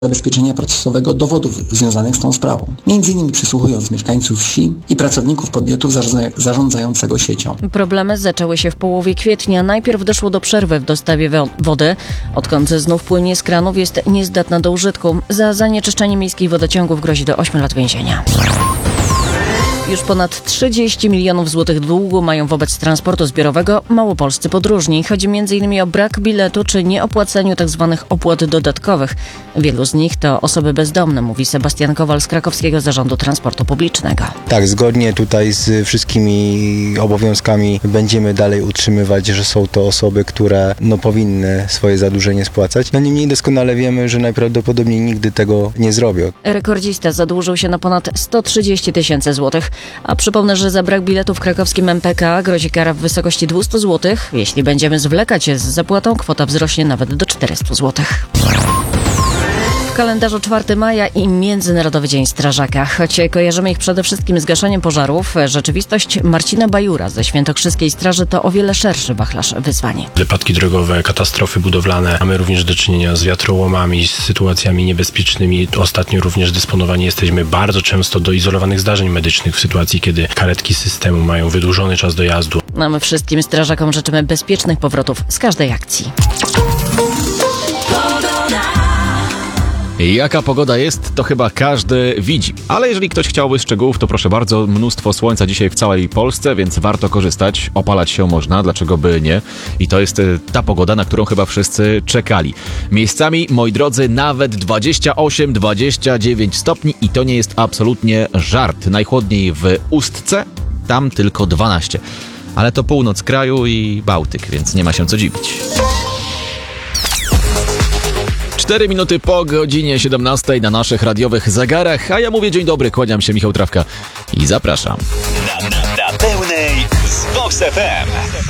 zabezpieczenia procesowego dowodów związanych z tą sprawą, m.in. przysłuchując mieszkańców wsi i pracowników podmiotu zarządzającego siecią. Problemy zaczęły się w połowie kwietnia. Najpierw doszło do przerwy w dostawie wody. Odkąd znów płynie z kranów, jest niezdatna do użytku. Za zanieczyszczenie miejskich wodociągów grozi do 8 lat więzienia. Już ponad 30 milionów złotych długu mają wobec transportu zbiorowego małopolscy podróżni. Chodzi m.in. o brak biletu czy nieopłaceniu tzw. opłat dodatkowych. Wielu z nich to osoby bezdomne, mówi Sebastian Kowal z Krakowskiego Zarządu Transportu Publicznego. Tak, zgodnie tutaj z wszystkimi obowiązkami będziemy dalej utrzymywać, że są to osoby, które powinny swoje zadłużenie spłacać. Niemniej doskonale wiemy, że najprawdopodobniej nigdy tego nie zrobią. Rekordzista zadłużył się na ponad 130 tysięcy złotych. A przypomnę, że za brak biletu w krakowskim MPK grozi kara w wysokości 200 zł. Jeśli będziemy zwlekać z zapłatą, kwota wzrośnie nawet do 400 zł. W kalendarzu 4 maja i Międzynarodowy Dzień Strażaka. Choć kojarzymy ich przede wszystkim z gaszeniem pożarów, rzeczywistość Marcina Bajura ze Świętokrzyskiej Straży to o wiele szerszy wachlarz wyzwań. Wypadki drogowe, katastrofy budowlane. Mamy również do czynienia z wiatrołomami, z sytuacjami niebezpiecznymi. Ostatnio również dysponowani jesteśmy bardzo często do izolowanych zdarzeń medycznych w sytuacji, kiedy karetki systemu mają wydłużony czas dojazdu. A my wszystkim strażakom życzymy bezpiecznych powrotów z każdej akcji. Jaka pogoda jest, to chyba każdy widzi. Ale jeżeli ktoś chciałby szczegółów, to proszę bardzo, mnóstwo słońca dzisiaj w całej Polsce, więc warto korzystać. Opalać się można, dlaczego by nie? I to jest ta pogoda, na którą chyba wszyscy czekali. Miejscami, moi drodzy, nawet 28-29 stopni i to nie jest absolutnie żart. Najchłodniej w Ustce, tam tylko 12. Ale to północ kraju i Bałtyk, więc nie ma się co dziwić. 4 minuty po godzinie 17 na naszych radiowych zegarach, a ja mówię dzień dobry, kłaniam się, Michał Trawka i zapraszam. Na pełnej z Vox FM.